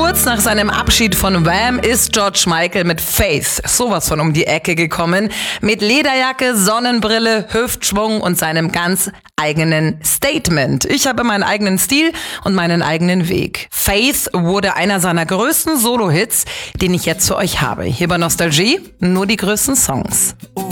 Kurz nach seinem Abschied von Wham ist George Michael mit Faith sowas von um die Ecke gekommen. Mit Lederjacke, Sonnenbrille, Hüftschwung und seinem ganz eigenen Statement. Ich habe meinen eigenen Stil und meinen eigenen Weg. Faith wurde einer seiner größten Solo-Hits, den ich jetzt für euch habe. Hier bei Nostalgie nur die größten Songs.